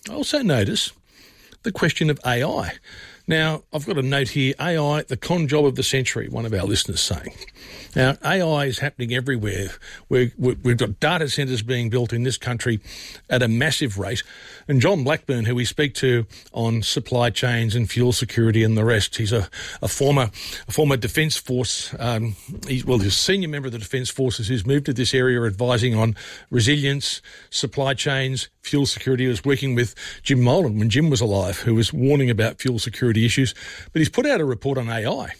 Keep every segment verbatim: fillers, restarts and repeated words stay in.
I also notice the question of A I. Now, I've got a note here, A I, the con job of the century, one of our listeners saying. Now, A I is happening everywhere. We're, we've got data centres being built in this country at a massive rate. And John Blackburn, who we speak to on supply chains and fuel security and the rest, he's a, a former a former Defence Force, um, he's, well, he's a senior member of the Defence Forces who's moved to this area advising on resilience, supply chains, fuel security. He was working with Jim Molan when Jim was alive, who was warning about fuel security issues. But he's put out a report on A I.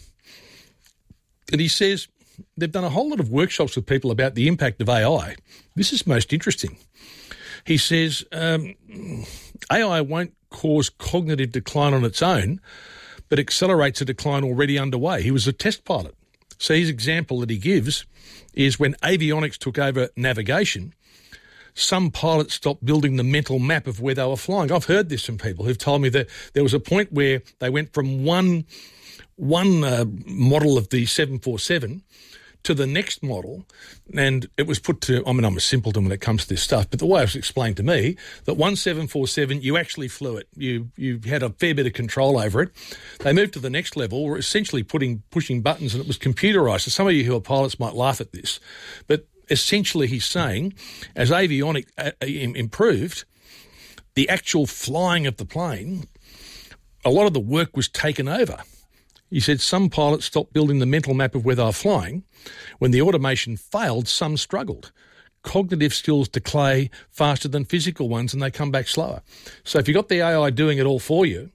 And he says they've done a whole lot of workshops with people about the impact of A I. This is most interesting. He says um, A I won't cause cognitive decline on its own, but accelerates a decline already underway. He was a test pilot. So his example that he gives is when avionics took over navigation, some pilots stopped building the mental map of where they were flying. I've heard this from people who've told me that there was a point where they went from one, one uh, model of the seven forty-seven to the next model, and it was put to, I mean, I'm a simpleton when it comes to this stuff, but the way it was explained to me, that one seven forty-seven, you actually flew it. You you had a fair bit of control over it. They moved to the next level, were essentially putting pushing buttons, and it was computerised. So some of you who are pilots might laugh at this, but essentially he's saying, as avionics uh, improved, the actual flying of the plane, a lot of the work was taken over. He said some pilots stopped building the mental map of where they were flying. When the automation failed, some struggled. Cognitive skills decay faster than physical ones, and they come back slower. So if you've got the A I doing it all for you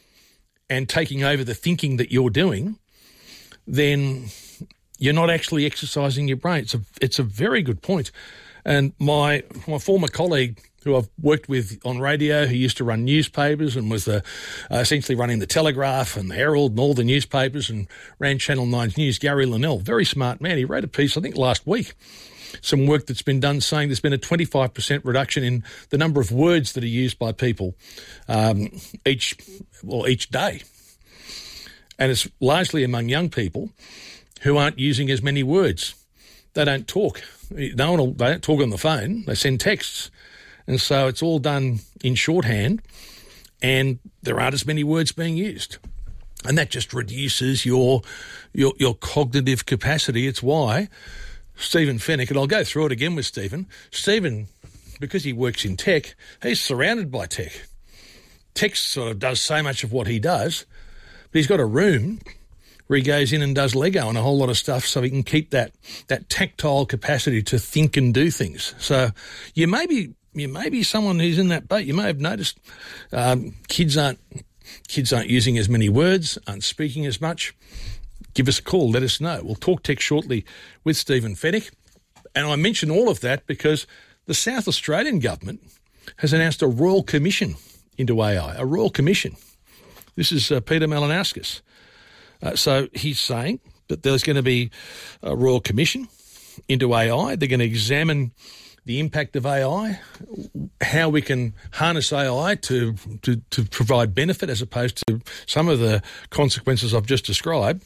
and taking over the thinking that you're doing, then you're not actually exercising your brain. It's a, it's a very good point. And my my former colleague, who I've worked with on radio, who used to run newspapers and was the, uh, essentially running the Telegraph and the Herald and all the newspapers and ran Channel nine's news, Gary Linnell, very smart man. He wrote a piece, I think, last week, some work that's been done saying there's been a twenty-five percent reduction in the number of words that are used by people um, each, well, each day. And it's largely among young people who aren't using as many words. They don't talk. No one will, they don't talk on the phone. They send texts. And so it's all done in shorthand, and there aren't as many words being used. And that just reduces your your, your cognitive capacity. It's why Stephen Fenech, and I'll go through it again with Stephen. Stephen, because he works in tech, he's surrounded by tech. Tech sort of does so much of what he does, but he's got a room where he goes in and does Lego and a whole lot of stuff so he can keep that, that tactile capacity to think and do things. So you may be... You may be someone who's in that boat. You may have noticed um, kids aren't kids aren't using as many words, aren't speaking as much. Give us a call. Let us know. We'll talk tech shortly with Stephen Fenech. And I mention all of that because the South Australian government has announced a royal commission into A I, a royal commission. This is uh, Peter Malinauskas. Uh, so he's saying that there's going to be a royal commission into A I. They're going to examine the impact of A I, how we can harness A I to, to, to provide benefit as opposed to some of the consequences I've just described.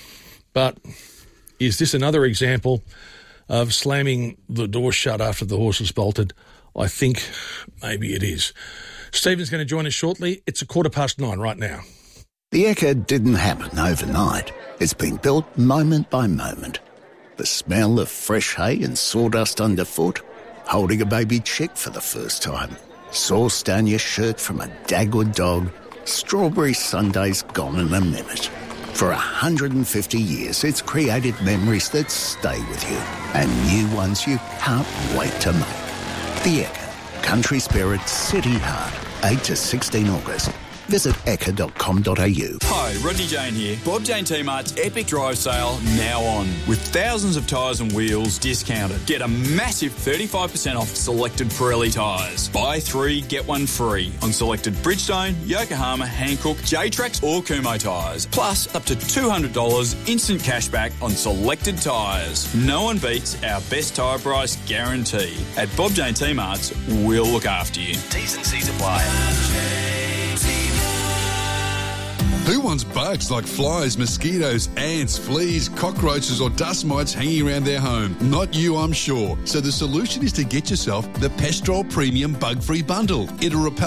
But is this another example of slamming the door shut after the horse has bolted? I think maybe it is. Stephen's going to join us shortly. It's a quarter past nine right now. The Ekka didn't happen overnight. It's been built moment by moment. The smell of fresh hay and sawdust underfoot, holding a baby chick for the first time, sauce down your shirt from a Dagwood dog, strawberry sundaes gone in a minute. For one hundred fifty years, it's created memories that stay with you and new ones you can't wait to make. The Ekka, country spirit, city heart, eight to sixteen August. Visit ekka dot com dot a u. Hi, Rodney Jane here. Bob Jane T-Mart's epic drive sale now on. With thousands of tyres and wheels discounted. Get a massive thirty-five percent off selected Pirelli tyres. Buy three, get one free on selected Bridgestone, Yokohama, Hankook, J-Trax or Kumho tyres. Plus up to two hundred dollars instant cashback on selected tyres. No one beats our best tyre price guarantee. At Bob Jane T-Mart's, we'll look after you. T's and C's apply. Who wants bugs like flies, mosquitoes, ants, fleas, cockroaches or dust mites hanging around their home? Not you, I'm sure. So the solution is to get yourself the Pestrol Premium Bug-Free Bundle. It'll repel